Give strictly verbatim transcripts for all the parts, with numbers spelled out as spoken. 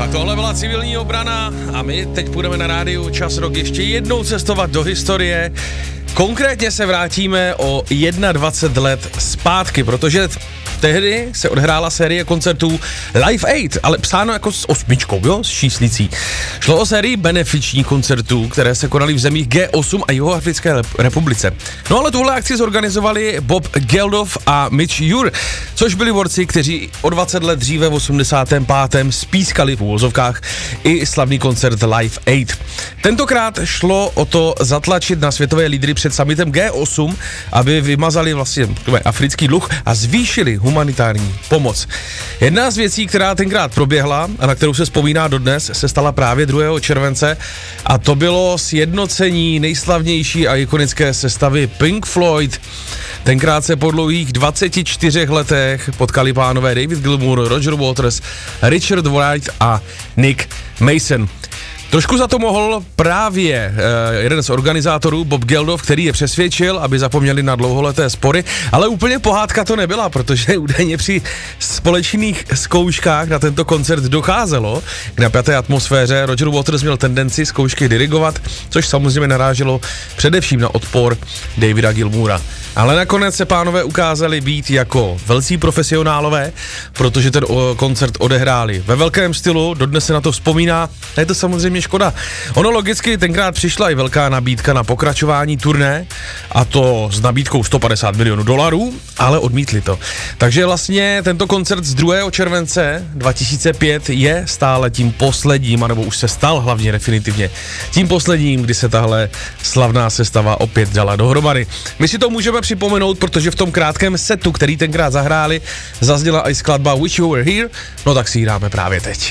Tohle byla Civilní obrana a my teď půjdeme na rádiu Čas Rock ještě jednou cestovat do historie. Konkrétně se vrátíme o dvacet jedna let zpátky, protože tehdy se odhrála série koncertů Live Aid, ale psáno jako s osmičkou, jo, s číslicí. Šlo o sérii benefičních koncertů, které se konaly v zemích G osm a Jihoafrické republice. No ale tuhle akci zorganizovali Bob Geldof a Mitch Ure, což byli borci, kteří o dvacet let dříve v osmdesátém pátém spískali v úvozovkách i slavný koncert Live Aid. Tentokrát šlo o to zatlačit na světové lídry před summitem G osm, aby vymazali vlastně africký dluh a zvýšili humanitární pomoc. Jedna z věcí, která tenkrát proběhla a na kterou se vzpomíná dodnes, se stala právě druhého července a to bylo sjednocení nejslavnější a ikonické sestavy Pink Floyd. Tenkrát se po dlouhých dvaceti čtyřech letech potkali pánové David Gilmour, Roger Waters, Richard Wright a Nick Mason. Trošku za to mohl právě eh, jeden z organizátorů, Bob Geldof, který je přesvědčil, aby zapomněli na dlouholeté spory, ale úplně pohádka to nebyla, protože údajně při společných zkouškách na tento koncert docházelo k napjaté atmosféře. Roger Waters měl tendenci zkoušky dirigovat, což samozřejmě naráželo především na odpor Davida Gilmoura. Ale nakonec se pánové ukázali být jako velcí profesionálové, protože ten o, koncert odehráli ve velkém stylu, dodnes se na to vzpomíná, a je to samozřejmě škoda. Ono logicky tenkrát přišla i velká nabídka na pokračování turné, a to s nabídkou sto padesát milionů dolarů, ale odmítli to. Takže vlastně tento koncert z druhého července dva tisíce pět je stále tím posledním, anebo už se stal hlavně definitivně tím posledním, kdy se tahle slavná sestava opět dala dohromady. My si to můžeme připomenout, protože v tom krátkém setu, který tenkrát zahráli, zazněla i skladba Wish You Were Here, no tak si ji dáme právě teď.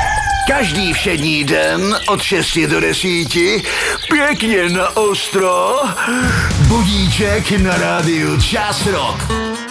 Každý všední den od šesti do desíti pěkně na ostro budíček na rádiu Čas Rock.